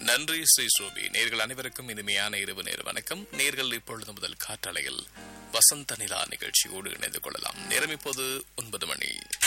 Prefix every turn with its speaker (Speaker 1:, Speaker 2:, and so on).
Speaker 1: நன்றி ஸ்ரீ ஸ்ரூபி. நேர்கள் அனைவருக்கும் இனிமையான இரவு நேர வணக்கம். நேர்கள் இப்பொழுது முதல் காற்றலையில் வசந்த நிலா நிகழ்ச்சியோடு இணைந்து கொள்ளலாம். நேரம் இப்போது 9 மணி.